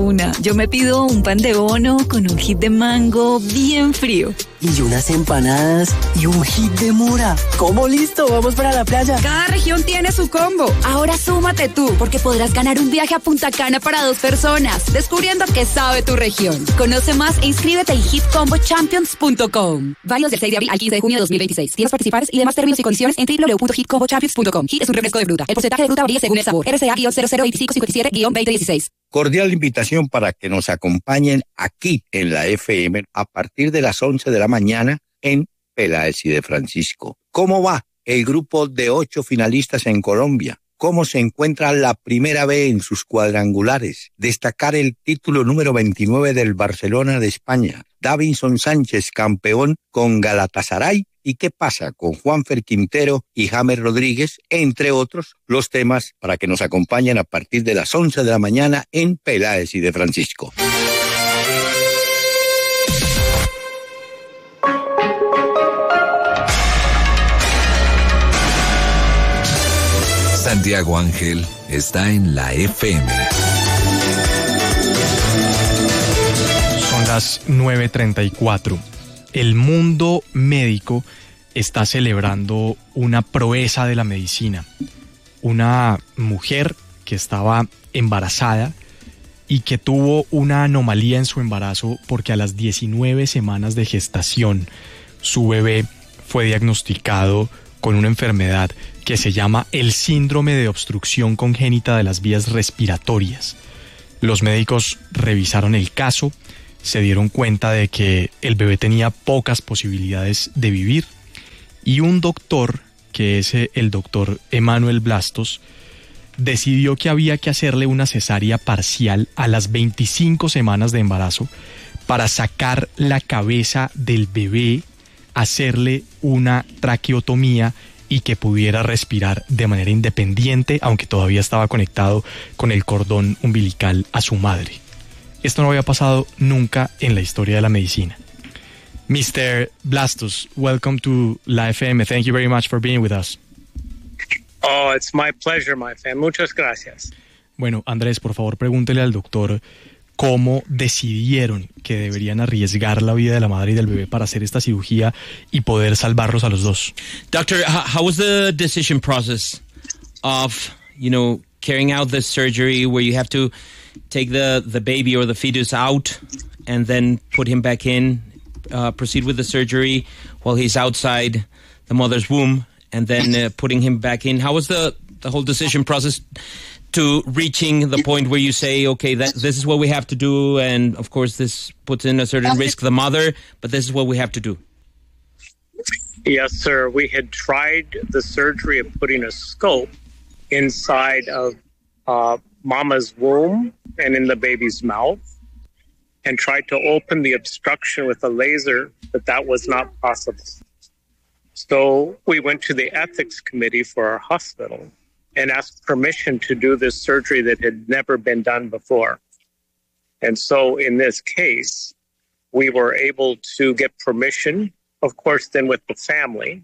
una. Yo me pido un pan de bono con un hit de mango bien frío. Y unas empanadas y un hit de mora. ¿Cómo listo? Vamos para la playa. Cada región tiene su combo. Ahora súmate tú, porque podrás ganar un viaje a Punta Cana para 2 personas, descubriendo qué sabe tu región. Conoce más e inscríbete en hitcombochampions.com. Válidos del 6 de abril al 15 de junio de 2026. Tienes participantes y demás términos y condiciones en www.hitcombochampions.com. Hit es un refresco de fruta. El porcentaje de fruta varía según el sabor. RCA-002557-2016. Cordial invitación para que nos acompañen aquí en la FM a partir de las 11 de la mañana en Peláez y de Francisco. ¿Cómo va el grupo de 8 finalistas en Colombia? ¿Cómo se encuentra la primera B en sus cuadrangulares? Destacar el título número 29 del Barcelona de España. Davinson Sánchez, campeón con Galatasaray. ¿Y qué pasa con Juanfer Quintero y James Rodríguez? Entre otros, los temas para que nos acompañen a partir de las 11 de la mañana en Peláez y de Francisco. Santiago Ángel está en la FM. Son las 9:34. El mundo médico está celebrando una proeza de la medicina. Una mujer que estaba embarazada y que tuvo una anomalía en su embarazo porque a las 19 semanas de gestación su bebé fue diagnosticado con una enfermedad que se llama el síndrome de obstrucción congénita de las vías respiratorias. Los médicos revisaron el caso, se dieron cuenta de que el bebé tenía pocas posibilidades de vivir y un doctor, que es el doctor Emanuel Blastos, decidió que había que hacerle una cesárea parcial a las 25 semanas de embarazo para sacar la cabeza del bebé, hacerle una traqueotomía y que pudiera respirar de manera independiente, aunque todavía estaba conectado con el cordón umbilical a su madre. Esto no había pasado nunca en la historia de la medicina. Mr. Blastos, welcome to La FM. Thank you very much for being with us. Oh, it's my pleasure, my friend. Muchas gracias. Bueno, Andrés, por favor, pregúntele al doctor cómo decidieron que deberían arriesgar la vida de la madre y del bebé para hacer esta cirugía y poder salvarlos a los dos. Doctor, how was the decision process of, carrying out this surgery where you have to take the baby or the fetus out and then put him back in, proceed with the surgery while he's outside the mother's womb and then putting him back in? How was the whole decision process to reaching the point where you say, okay, this is what we have to do, and of course this puts in a certain risk the mother, but this is what we have to do? Yes, sir. We had tried the surgery of putting a scope inside of mama's womb and in the baby's mouth and tried to open the obstruction with a laser, but that was not possible. So we went to the ethics committee for our hospital and asked permission to do this surgery that had never been done before. And so in this case, we were able to get permission, of course, then with the family,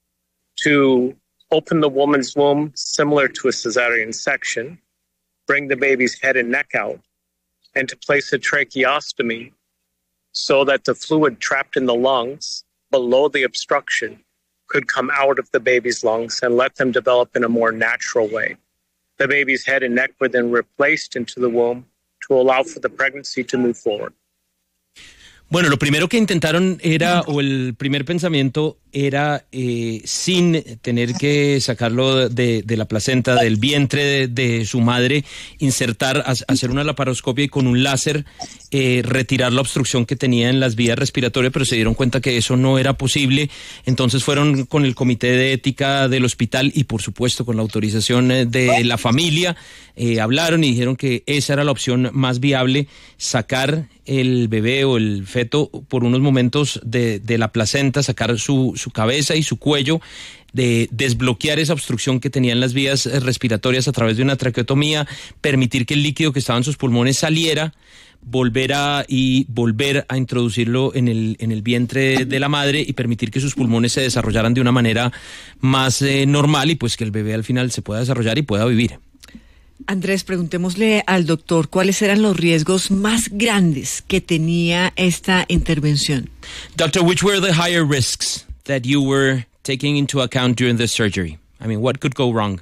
to open the woman's womb similar to a cesarean section, bring the baby's head and neck out, and to place a tracheostomy so that the fluid trapped in the lungs below the obstruction could come out of the baby's lungs and let them develop in a more natural way. The baby's head and neck were then replaced into the womb to allow for the pregnancy to move forward. Bueno, lo primero que intentaron era, o el primer pensamiento era, sin tener que sacarlo de la placenta, del vientre de su madre, hacer una laparoscopia y con un láser retirar la obstrucción que tenía en las vías respiratorias, pero se dieron cuenta que eso no era posible. Entonces fueron con el comité de ética del hospital y por supuesto con la autorización de la familia, hablaron y dijeron que esa era la opción más viable, sacar el bebé o el feto por unos momentos de la placenta, sacar su cabeza y su cuello, de desbloquear esa obstrucción que tenía en las vías respiratorias a través de una traqueotomía, permitir que el líquido que estaba en sus pulmones saliera, volver a introducirlo en el vientre de la madre y permitir que sus pulmones se desarrollaran de una manera más normal y pues que el bebé al final se pueda desarrollar y pueda vivir. Andrés, preguntémosle al doctor cuáles eran los riesgos más grandes que tenía esta intervención. Doctor, which were the higher risks that you were taking into account during the surgery? I mean, what could go wrong?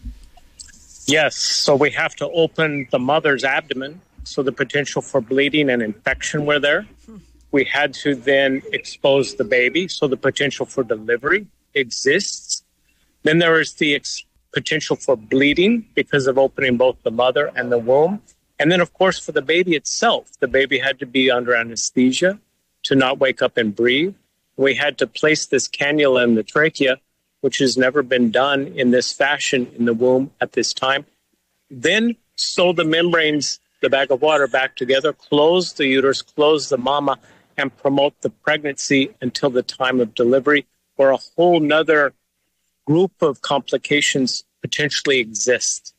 Yes, so we have to open the mother's abdomen, so the potential for bleeding and infection were there. We had to then expose the baby, so the potential for delivery exists. Then there is the potential for bleeding because of opening both the mother and the womb. And then, of course, for the baby itself, the baby had to be under anesthesia to not wake up and breathe. We had to place this cannula in the trachea, which has never been done in this fashion in the womb at this time. Then sew the membranes, the bag of water, back together, close the uterus, close the mama, and promote the pregnancy until the time of delivery, where a whole nother group of complications potentially exist.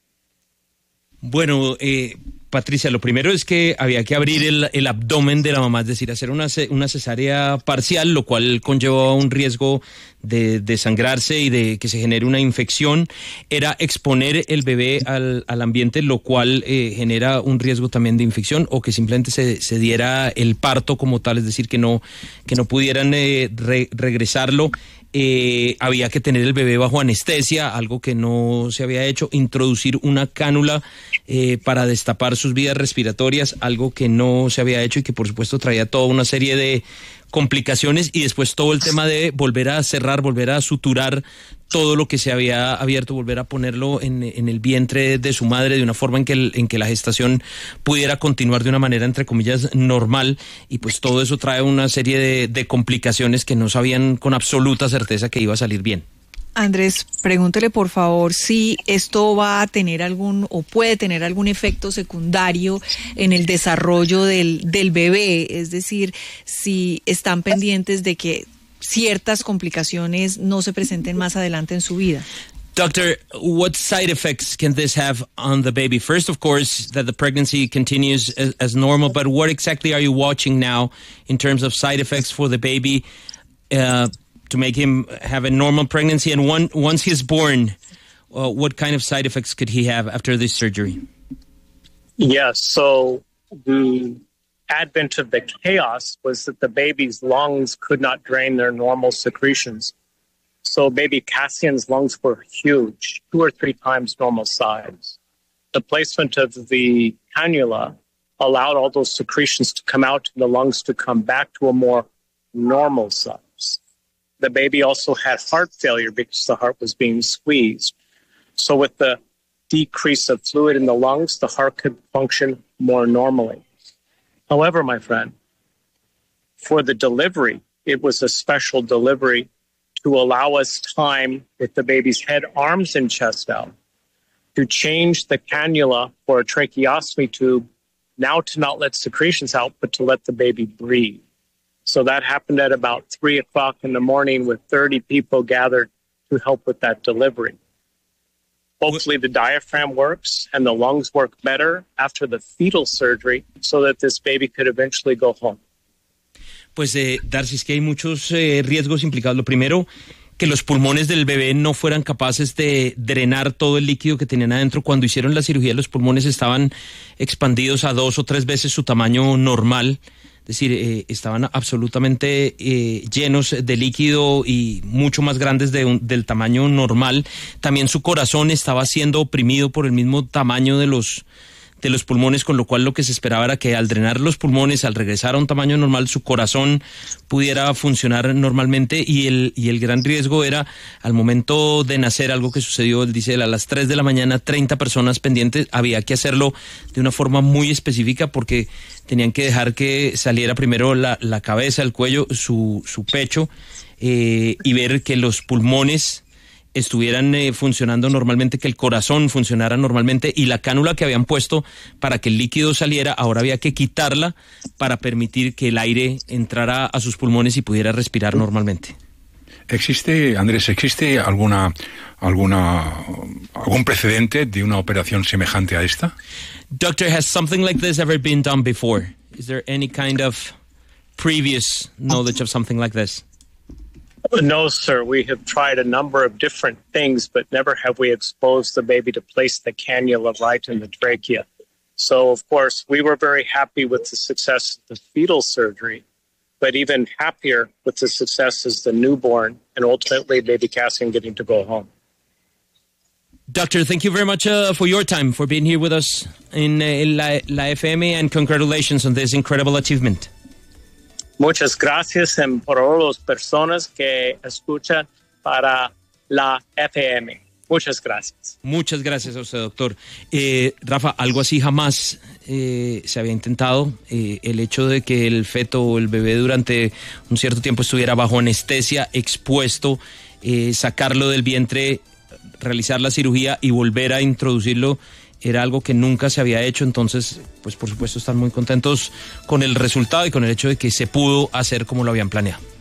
Bueno, Patricia, lo primero es que había que abrir el abdomen de la mamá, es decir, hacer una cesárea parcial, lo cual conllevaba un riesgo de desangrarse y de que se genere una infección. Era exponer el bebé al ambiente, lo cual genera un riesgo también de infección, o que simplemente se diera el parto como tal, es decir, que no pudieran regresarlo. Había que tener el bebé bajo anestesia, algo que no se había hecho, introducir una cánula para destapar sus vías respiratorias, algo que no se había hecho y que por supuesto traía toda una serie de complicaciones, y después todo el tema de volver a cerrar, volver a suturar todo lo que se había abierto, volver a ponerlo en el vientre de su madre de una forma en que la gestación pudiera continuar de una manera, entre comillas, normal, y pues todo eso trae una serie de complicaciones que no sabían con absoluta certeza que iba a salir bien. Andrés, pregúntele por favor si esto va a tener o puede tener algún efecto secundario en el desarrollo del bebé, es decir, si están pendientes de que ciertas complicaciones no se presenten más adelante en su vida. Doctor, what side effects can this have on the baby? First, of course, that the pregnancy continues as normal, but what exactly are you watching now in terms of side effects for the baby to make him have a normal pregnancy? And once he's born, what kind of side effects could he have after this surgery? Yes, so the advent of the chaos was that the baby's lungs could not drain their normal secretions. So baby Cassian's lungs were huge, 2 or 3 times normal size. The placement of the cannula allowed all those secretions to come out and the lungs to come back to a more normal size. The baby also had heart failure because the heart was being squeezed. So with the decrease of fluid in the lungs, the heart could function more normally. However, my friend, for the delivery, it was a special delivery to allow us time with the baby's head, arms, and chest out to change the cannula for a tracheostomy tube, now to not let secretions out, but to let the baby breathe. So that happened at about 3 o'clock in the morning with 30 people gathered to help with that delivery. Hopefully the diaphragm works and the lungs work better after the fetal surgery so that this baby could eventually go home. Pues, Darcy, es que hay muchos riesgos implicados. Lo primero, que los pulmones del bebé no fueran capaces de drenar todo el líquido que tenían adentro. Cuando hicieron la cirugía, los pulmones estaban expandidos a 2 o 3 veces su tamaño normal. Es decir, estaban absolutamente llenos de líquido y mucho más grandes del tamaño normal. También su corazón estaba siendo oprimido por el mismo tamaño de los pulmones, con lo cual lo que se esperaba era que al drenar los pulmones, al regresar a un tamaño normal, su corazón pudiera funcionar normalmente, y el gran riesgo era al momento de nacer, algo que sucedió, él dice, a las 3 de la mañana, 30 personas pendientes, había que hacerlo de una forma muy específica porque tenían que dejar que saliera primero la cabeza, el cuello, su pecho, y ver que los pulmones estuvieran funcionando normalmente, que el corazón funcionara normalmente, y la cánula que habían puesto para que el líquido saliera, ahora había que quitarla para permitir que el aire entrara a sus pulmones y pudiera respirar normalmente. Andrés, ¿existe algún precedente de una operación semejante a esta? Doctor, has something like this ever been done before? Is there any kind of previous knowledge of something like this? No, sir. We have tried a number of different things, but never have we exposed the baby to place the cannula right in the trachea. So, of course, we were very happy with the success of the fetal surgery, but even happier with the success is the newborn and ultimately baby Cassian getting to go home. Doctor, thank you very much for your time, for being here with us in La FM, and congratulations on this incredible achievement. Muchas gracias por todas las personas que escuchan para la FM. Muchas gracias. Muchas gracias a usted, doctor. Rafa, algo así jamás se había intentado. El hecho de que el feto o el bebé durante un cierto tiempo estuviera bajo anestesia, expuesto, sacarlo del vientre, realizar la cirugía y volver a introducirlo, era algo que nunca se había hecho. Entonces, pues por supuesto están muy contentos con el resultado y con el hecho de que se pudo hacer como lo habían planeado.